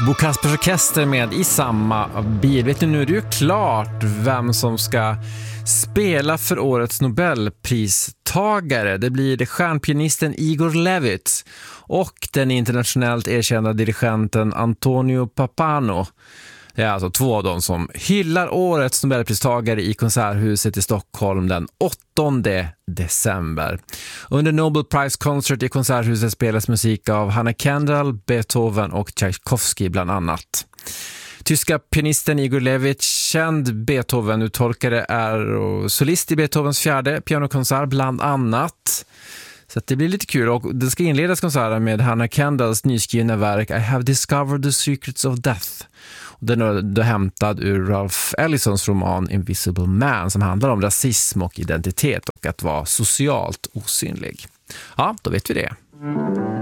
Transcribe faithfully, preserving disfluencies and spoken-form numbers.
Bo Kaspers Orkester med i samma bil. Vet du, nu är det ju klart vem som ska spela för årets Nobelpristagare. Det blir det stjärnpianisten Igor Levit och den internationellt erkända dirigenten Antonio Pappano. Det är alltså två av dem som hyllar årets Nobelpristagare i Konserthuset i Stockholm den åttonde december. Under Nobel Prize Concert i Konserthuset spelas musik av Hannah Kendall, Beethoven och Tchaikovsky bland annat. Tyska pianisten Igor Levit, känd Beethoven-uttolkare, är solist i Beethovens fjärde pianokonsert bland annat. Så att det blir lite kul, och det ska inledas konserten med Hannah Kendalls nyskrivna verk I have discovered the secrets of death. Den är då hämtad ur Ralph Ellisons roman Invisible Man, som handlar om rasism och identitet och att vara socialt osynlig. Ja, då vet vi det.